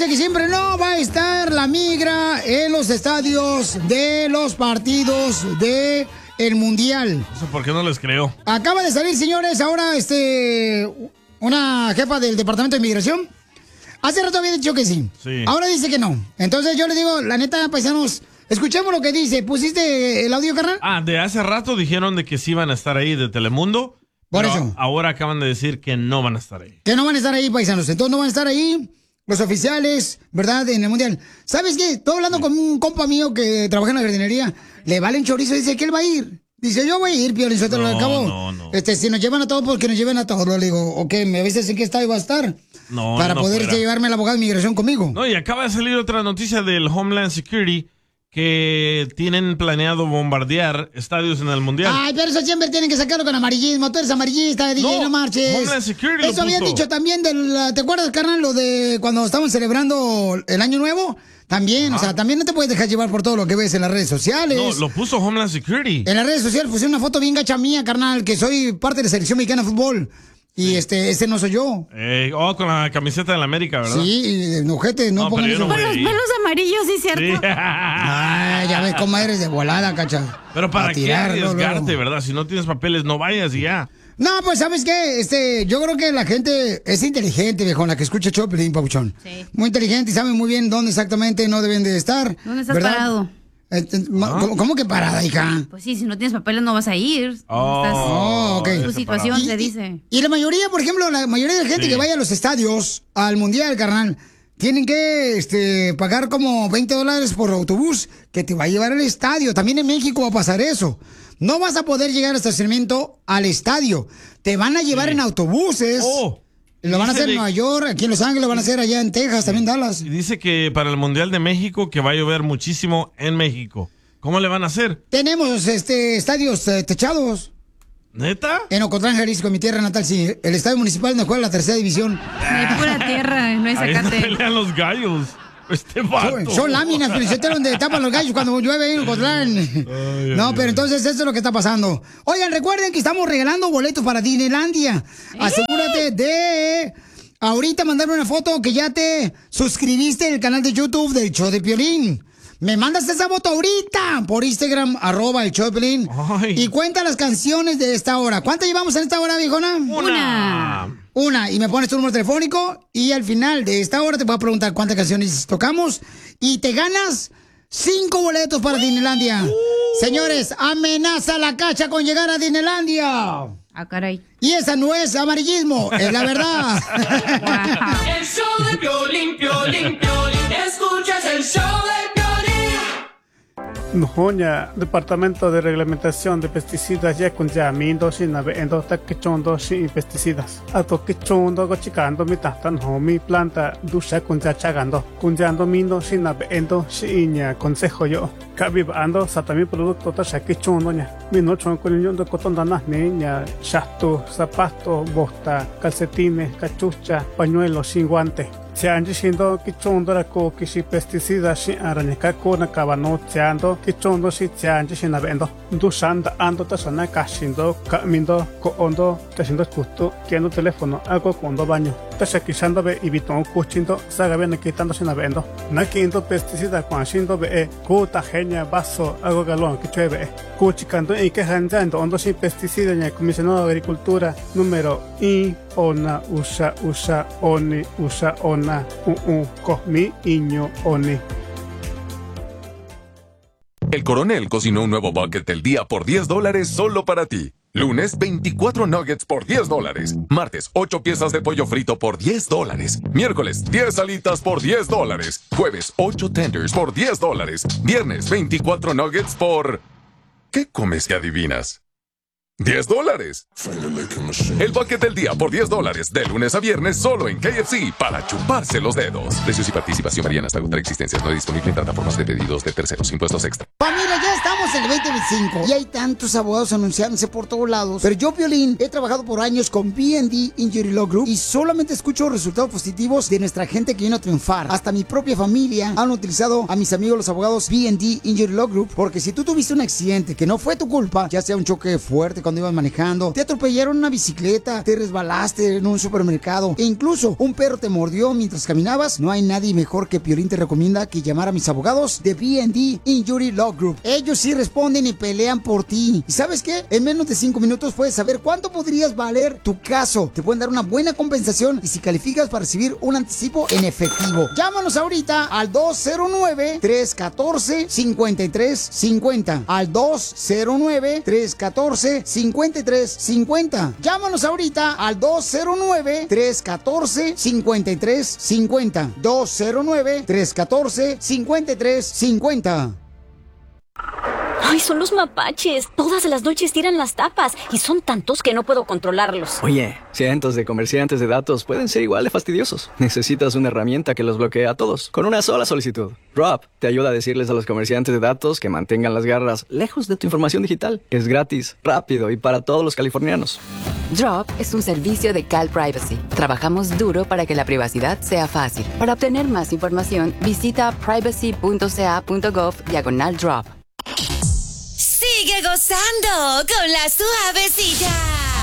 que siempre no va a estar la migra en los estadios de los partidos de el Mundial. Eso por qué no les creo. Acaba de salir, señores, ahora una jefa del Departamento de Inmigración. Hace rato había dicho que sí. Ahora dice que no. Entonces yo le digo, la neta, paisanos, escuchemos lo que dice. ¿Pusiste el audio, carnal? De hace rato dijeron de que sí iban a estar ahí de Telemundo. Por eso. Ahora acaban de decir que no van a estar ahí. Que no van a estar ahí, paisanos. Entonces no van a estar ahí los oficiales, ¿verdad? En el Mundial. ¿Sabes qué? Estoy hablando con un compa mío que trabaja en la jardinería. Le vale un chorizo y dice que él va a ir. Dice, yo voy a ir, Piolín, lo acabo. No. Si nos llevan a todos, pues que nos lleven a todos. Le digo, ok, ¿me avisas en qué estado iba a estar? Para poder llevarme al abogado de inmigración conmigo. No, y acaba de salir otra noticia del Homeland Security que tienen planeado bombardear estadios en el Mundial. Ay, pero eso siempre tienen que sacarlo con amarillismo. Tú eres amarillista, DJ, no marches. Homeland Security eso habían dicho también ¿te acuerdas, carnal, lo de cuando estaban celebrando el Año Nuevo? También, o sea, también no te puedes dejar llevar por todo lo que ves en las redes sociales. No, lo puso Homeland Security. En las redes sociales puse una foto bien gacha mía, carnal, que soy parte de la selección mexicana de fútbol. Y ese no soy yo. Con la camiseta de la América, ¿verdad? Sí, ojete, no pongan eso. Con los pelos amarillos, sí, ¿cierto? Sí. Ay, ya ves cómo eres de volada, cacha. Pero ¿para qué arriesgarte, verdad? Si no tienes papeles, no vayas y ya. No, pues, ¿sabes qué? Yo creo que la gente es inteligente, viejo, la que escucha Choplin, papuchón. Sí. Muy inteligente y sabe muy bien dónde exactamente no deben de estar. ¿Dónde estás parado? ¿Cómo que parada, hija? Pues sí, si no tienes papeles no vas a ir. Ok. Tu situación se dice. Y la mayoría, por ejemplo, la mayoría de la gente que vaya a los estadios, al Mundial, carnal, tienen que pagar como $20 por autobús que te va a llevar al estadio. También en México va a pasar eso. No vas a poder llegar al estacionamiento al estadio. Te van a llevar en autobuses. Lo van a hacer en Nueva York, aquí en Los Ángeles, lo van a hacer allá en Texas, también Dallas. Y dice que para el Mundial de México que va a llover muchísimo en México. ¿Cómo le van a hacer? Tenemos estadios techados. ¿Neta? En Ocotlán, Jalisco, mi tierra natal, sí. El estadio municipal no juega la tercera división. No hay pura tierra, no hay zacate. Ahí pelean los gallos. Son láminas, pero donde tapan los gallos cuando llueve en Ocotlán. Pero entonces eso es lo que está pasando. Oigan, recuerden que estamos regalando boletos para Disneylandia. Asegúrate de ahorita mandarme una foto que ya te suscribiste en el canal de YouTube del Show de Piolín. Me mandas esa foto ahorita por Instagram, @el Show de Piolín. Y cuenta las canciones de esta hora. ¿Cuántas llevamos en esta hora, viejona? Una. Y me pones tu número telefónico y al final de esta hora te voy a preguntar cuántas canciones tocamos y te ganas 5 boletos para Disneylandia. Señores, amenaza la cacha con llegar a Disneylandia. Caray. Y esa no es amarillismo, es la verdad. El show de Piolín, Piolín, Piolín. Escuchas el show de Piolín. Nohoña, Departamento de Reglamentación de Pesticidas ya con yamindo sin avendo taquichondo sin pesticidas. Ato quichondo gochicando mi tatan mi planta dusha con ya chagando. Con yando mindo sin avendo sin consejo yo. Cabibando satami producto ta shaquichondo ña. Mino chon con yondo cotondana niña, chasto, zapato, bosta, calcetines, cachucha, pañuelos sin guante. Chanji shindo kichondo la ko kishi pesticida shi arañaka ko na kabano chando kichondo shi chanji shi na vendo dusanda ando tasana kashindo kamindo ko ondo tashindo kusto kiendo teléfono hago cuando baño tashakishando be ibito kuchindo saga be quitando shi na vendo na kindo pesticida kwanshindo be ko tajenya vaso hago galón kichebe kuchikando y que hanjando ondo shi pesticida ña comisionado de agricultura número ona usa oni usa ona comi iño oni. El Coronel cocinó un nuevo bucket del día por $10 solo para ti. Lunes, 24 nuggets por $10. Martes, 8 piezas de pollo frito por $10. Miércoles, 10 alitas por $10. Jueves, 8 tenders por $10. Viernes, 24 nuggets por... ¿Qué comes que adivinas? $10. El bucket del día por $10 de lunes a viernes solo en KFC para chuparse los dedos. Precios y participación varían hasta agotar existencias. No disponible en plataformas de pedidos de terceros. Impuestos extra. Familia, ya estamos en el 2025 y hay tantos abogados anunciándose por todos lados. Pero yo, Piolín, he trabajado por años con B&D Injury Law Group y solamente escucho resultados positivos de nuestra gente que viene a triunfar. Hasta mi propia familia han utilizado a mis amigos los abogados B&D Injury Law Group, porque si tú tuviste un accidente que no fue tu culpa, ya sea un choque fuerte con cuando ibas manejando, te atropellaron en una bicicleta, te resbalaste en un supermercado e incluso un perro te mordió mientras caminabas, no hay nadie mejor que Piolín te recomienda que llamar a mis abogados de B&D Injury Law Group. Ellos sí responden y pelean por ti. ¿Y sabes qué? En menos de 5 minutos puedes saber cuánto podrías valer tu caso. Te pueden dar una buena compensación y si calificas para recibir un anticipo en efectivo. Llámanos ahorita al 209-314-5350. Al 209-314-5350. Llámanos ahorita al 209-314-5350. 209-314-5350. ¡Ay, son los mapaches! Todas las noches tiran las tapas y son tantos que no puedo controlarlos. Oye, cientos de comerciantes de datos pueden ser igual de fastidiosos. Necesitas una herramienta que los bloquee a todos, con una sola solicitud. Drop te ayuda a decirles a los comerciantes de datos que mantengan las garras lejos de tu información digital. Es gratis, rápido y para todos los californianos. Drop es un servicio de Cal Privacy. Trabajamos duro para que la privacidad sea fácil. Para obtener más información, visita privacy.ca.gov/drop. Sigue gozando con la suavecita.